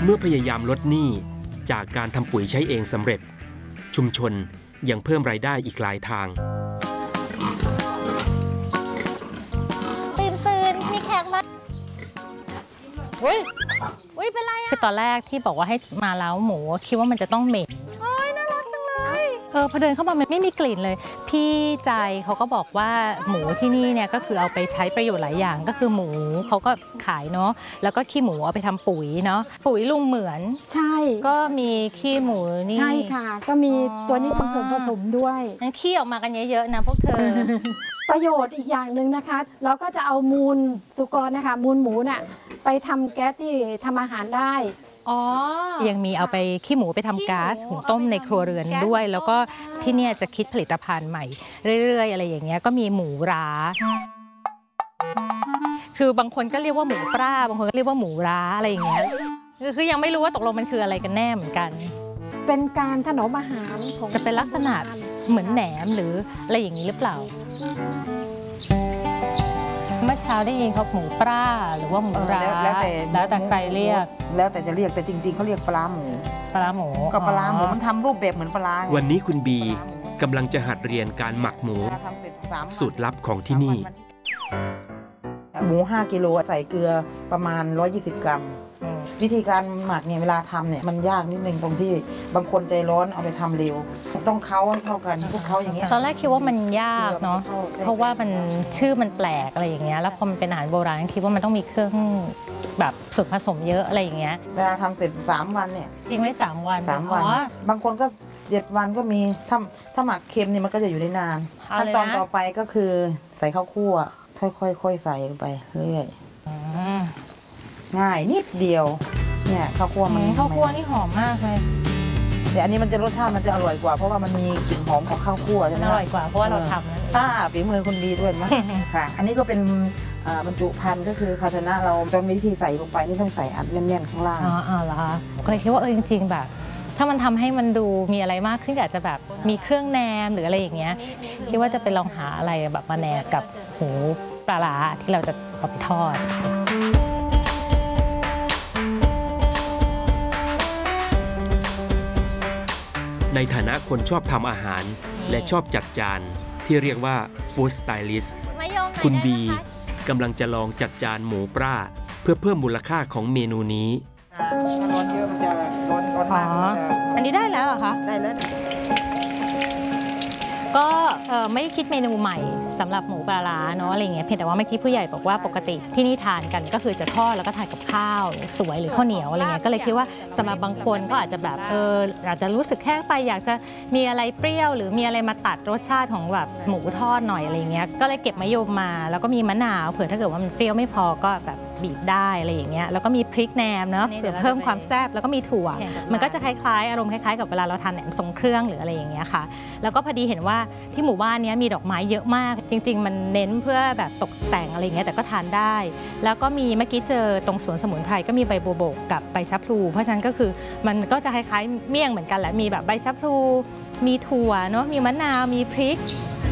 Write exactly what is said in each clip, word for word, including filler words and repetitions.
เมื่อพยายามลดหนี้จากการทำปุ๋ยใช้เองสำเร็จชุมชนยังเพิ่มรายได้อีกหลายทางตื่นตื่นมีแขกมาอุ้ยอุ้ยเป็นไรอะคือตอนแรกที่บอกว่าให้มาเล้าหมูคิดว่ามันจะต้องเหม็นโอ้ยน่ารักจังเลยเออพอเดินเข้ามามันไม่มีกลิ่นเลยพี่ใจเขาก็บอกว่าหมูที่นี่เนี่ยก็คือเอาไปใช้ประโยชน์หลายอย่างก็คือหมูเขาก็ขายเนาะแล้วก็ขี้หมูเอาไปทำปุ๋ยเนาะปุ๋ยลุงเหมือนใช่ก็มีขี้หมูนี่ใช่ค่ะก็มีตัวนี้เป็นส่วนผสมด้วยงั้นขี้ออกมากันเยอะๆนะพวกเธอประโยชน์อีกอย่างหนึ่งนะคะเราก็จะเอามูลสุกรนะคะมูลหมูน่ะไปทำแก๊สที่ทำอาหารได้อ๋อยังมีเอาไปขี้หมูไปทำก๊าซหุงต้มในครัวเรือนด้วยแล้วก็ที่เนี่ยจะคิดผลิตภัณฑ์ใหม่เรื่อยๆอะไรอย่างเงี้ยก็มีหมูร้าคือบางคนก็เรียกว่าหมูปลาบางคนก็เรียกว่าหมูร้าอะไรอย่างเงี้ยคือยังไม่รู้ว่าตกลงมันคืออะไรกันแน่เหมือนกันเป็นการถนอมอาหารของจะเป็นลักษณะเหมือนแหนมหรืออะไรอย่างนี้หรือเปล่าเมื่อเช้าได้ยินเขาหมูปลาหรือว่าหมูร้าแล้วแต่แล้วแต่ใครเรียกแล้วแต่จะเรียกแต่จริงๆเขาเรียกปลาหมูปลาหมูก็ปลาหมูมันทำรูปแบบเหมือนปลาวันนี้คุณบีกำลังจะหัดเรียนการหมักหมูสูตรลับของที่นี่หมูห้ากิโลใส่เกลือประมาณหนึ่งร้อยยี่สิบกรัมวิธีการหมักเนี่ยเวลาทำเนี่ยมันยากนิดนึงตรงที่บางคนใจร้อนเอาไปทำเร็วต้องเค้าให้เข้ากันพวกเขาอย่างเงี้ยตอนแรกคิดว่ามันยากเนาะเพราะว่ามันชื่อมันแปลกอะไรอย่างเงี้ยแล้วพอมันเป็นอาหารโบราณคิดว่ามันต้องมีเครื่องแบบส่วนผสมเยอะอะไรอย่างเงี้ยเวลาทำเสร็จสามวันเนี่ยทิ้งไว้สามวันสามวันบางคนก็เจ็ดวันก็มีถ้าถ้าหมักเค็มเนี่ยมันก็จะอยู่ได้นานขั้นตอนต่อไปก็คือใส่ข้าวคั่วค่อยๆใส่ลงไปเรื่อยง่ายนิดเดียวเนี่ยข้าวคั่วมันข้าวคั่วนี่หอมมากเลยแต่อันนี้มันจะรสชาติมันจะอร่อยกว่าเพราะว่ามันมีกลิ่นหอมของข้าวคั่วใช่ไหมอร่อยกว่าเพราะว่าเราทำนั่นเองอ่าฝีมือคุณดีด้วยมั้ยค่ะอันนี้ก็เป็นบรรจุภัณฑ์ก็คือภาชนะเราจนวิธีใส่ลงไปนี่ต้องใส่อัดแน่นๆข้างล่างอ๋ออ๋อเหรอคะก็เลยคิดว่าเออจริงๆแบบถ้ามันทำให้มันดูมีอะไรมากขึ้นอาจจะแบบมีเครื่องแนมหรืออะไรอย่างเงี้ยคิดว่าจะไปลองหาอะไรแบบมาแนบกับหูปลาร้าที่เราจะเอาไปทอดในฐานะคนชอบทำอาหารและชอบจัดจานที่เรียกว่าฟู้ดสไตลิสต์คุณบีกำลังจะลองจัดจานหมูปลาเพื่อเพิ่มมูลค่าของเมนูนี้ร้อนเยอะมันจะร้อนร้อนมากอันนี้ได้แล้วเหรอคะได้แล้วก็ไม่คิดเมนูใหม่สำหรับหมูปลาร้าเนาะอะไรเงี้ยเพียงแต่ว่าเมื่อกี้ผู้ใหญ่บอกว่าปกติที่นี่ทานกันก็คือจะทอดแล้วก็ทานกับข้าวสวยหรือข้าวเหนียวอะไรเงี้ยก็เลยคิดว่าสำหรับบางคนก็อาจจะแบบเอออาจจะรู้สึกแค่ไปอยากจะมีอะไรเปรี้ยวหรือมีอะไรมาตัดรสชาติของแบบหมูทอดหน่อยอะไรเงี้ยก็เลยเก็บมะยมมาแล้วก็มีมะนาวเผื่อถ้าเกิดว่ามันเปรี้ยวไม่พอก็แบบบีบได้อะไรอย่างเงี้ยแล้วก็มีพริกแหนมเนาะเพื่อเพิ่มความแซ่บแล้วก็มีถั่วมันก็จะคล้ายๆอารมณ์คล้ายๆกับเวลาเราทานแหนมทรงเครื่องหรืออะไรอย่างเงี้ยค่ะแล้วก็พอดีเห็นว่าที่หมู่บ้านนี้มีดอกไม้เยอะมากจริงๆมันเน้นเพื่อแบบตกแต่งอะไรเงี้ยแต่ก็ทานได้แล้วก็มีเมื่อกี้เจอตรงสวนสมุนไพรก็มีใบบัวบกกับใบชะพลูเพราะฉะนั้นก็คือมันก็จะคล้ายๆเมี่ยงเหมือนกันแหละมีแบบใบชะพลูมีถั่วเนาะมีมะนาวมีพริก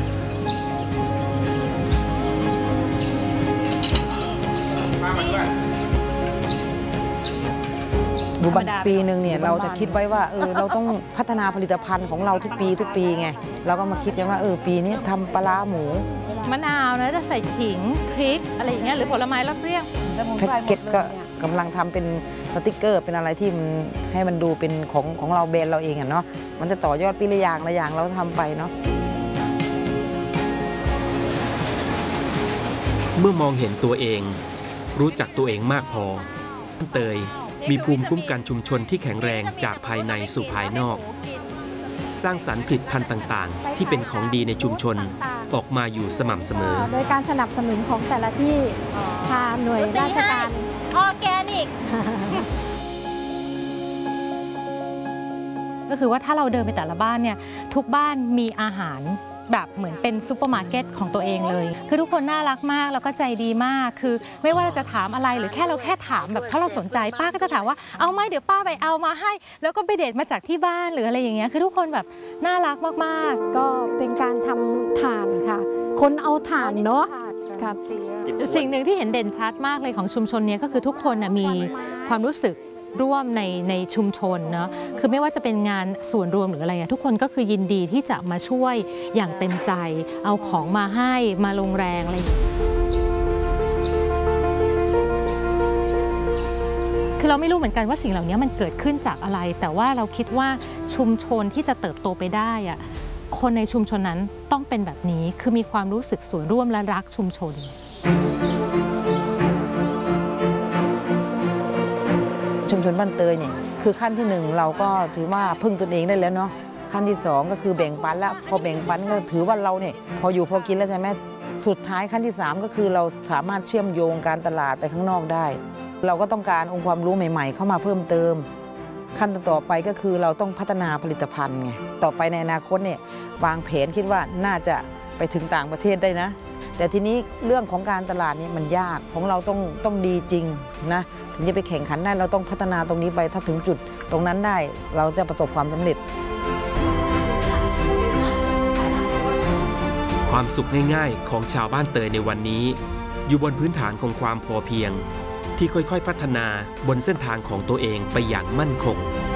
ดูบางปีหนึ่งเนี่ยเราจะคิดไว้ว่าเออเราต้องพัฒนาผลิตภัณฑ์ของเราทุกปีทุกปีไงเราก็มาคิดกันว่าเออปีนี้ทำปลาร้าหมูมะนาวนะจะใส่ขิงพริกอะไรอย่างเงี้ยหรือผลไม้รับเรียกแพ็กเกจก็กำลังทำเป็นสติกเกอร์เป็นอะไรที่มันให้มันดูเป็นของของเราแบรนด์เราเองอ่ะเนาะมันจะต่อยอดปีละอย่างละอย่างเราทำไปเนาะเมื่อมองเห็นตัวเองรู้จักตัวเองมากพอเตยมีภูมิคุ้มกันชุมชนที่แข็งแรงจากภายในสู่ภายนอกสร้างสรรค์ผลิตภัณฑ์ต่างๆที่เป็นของดีในชุมชนออกมาอยู่สม่ำเสมอโดยการสนับสนุนของแต่ละที่ทางหน่วยราชการออร์แกนิกก็คือว่าถ้าเราเดินไปแต่ละบ้านเนี่ยทุกบ้านมีอาหารแบบเหมือนเป็นซุปเปอร์มาร์เก็ตของตัวเองเลยคือทุกคนน่ารักมากแล้วก็ใจดีมากคือไม่ว่าเราจะถามอะไรหรือแค่เราแค่ถามแบบเพราะเราสนใจป้าก็จะถามว่าเอาไหมเดี๋ยวป้าไปเอามาให้แล้วก็ไปเด็ดมาจากที่บ้านหรืออะไรอย่างเงี้ยคือทุกคนแบบน่ารักมากๆก็เป็นการทำถ่านค่ะคนเอาถ่านเนาะครับสิ่งหนึ่งที่เห็นเด่นชัดมากเลยของชุมชนนี้ก็คือทุกคนมีความรู้สึกร่วมในในชุมชนเนาะคือไม่ว่าจะเป็นงานส่วนรวมหรืออะไรทุกคนก็คือยินดีที่จะมาช่วยอย่างเต็มใจเอาของมาให้มาลงแรงอะไรคือเราไม่รู้เหมือนกันว่าสิ่งเหล่านี้มันเกิดขึ้นจากอะไรแต่ว่าเราคิดว่าชุมชนที่จะเติบโตไปได้อะคนในชุมชนนั้นต้องเป็นแบบนี้คือมีความรู้สึกส่วนร่วมและรักชุมชนชุมชนบ้านเตยเนี่ยคือขั้นที่หนึ่งเราก็ถือว่าพึ่งตนเองได้แล้วเนาะขั้นที่สองก็คือแบ่งปันแล้วพอแบ่งปันก็ถือว่าเราเนี่ยพออยู่พอกินแล้วใช่ไหมสุดท้ายขั้นที่สามก็คือเราสามารถเชื่อมโยงการตลาดไปข้างนอกได้เราก็ต้องการองค์ความรู้ใหม่ๆเข้ามาเพิ่มเติมขั้นต่อไปก็คือเราต้องพัฒนาผลิตภัณฑ์ไงต่อไปในอนาคตเนี่ยวางแผนคิดว่าน่าจะไปถึงต่างประเทศได้นะแต่ทีนี้เรื่องของการตลาดนี่มันยากของเราต้องต้องดีจริงนะถึงจะไปแข่งขันได้เราต้องพัฒนาตรงนี้ไปถ้าถึงจุดตรงนั้นได้เราจะประสบความสำเร็จความสุขง่ายๆของชาวบ้านเตยในวันนี้อยู่บนพื้นฐานของความพอเพียงที่ค่อยๆพัฒนาบนเส้นทางของตัวเองไปอย่างมั่นคง